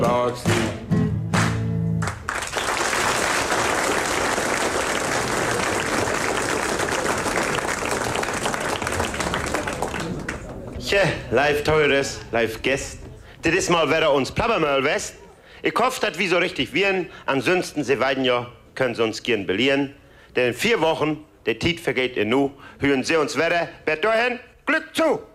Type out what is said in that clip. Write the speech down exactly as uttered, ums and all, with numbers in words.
Bauxi. Tja, live Teures, live Gäst. Das ist mal wieder uns Plappermöll West. Ich hoffe, dass wir so richtig werden. Ansonsten, sie weiden ja, können sie uns gern belieren. Denn in vier Wochen, der Tiet vergeht in nu, hören sie uns wieder. Bis dahin, Glück zu!